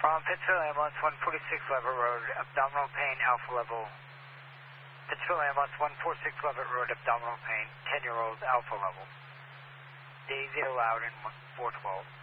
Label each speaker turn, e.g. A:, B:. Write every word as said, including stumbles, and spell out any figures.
A: From Pittsfield Ambulance, one forty-six Levitt Road, abdominal pain, alpha level. Pittsfield Ambulance, one forty-six Levitt Road, abdominal pain, ten-year-old, alpha level. Day zero out in four twelve.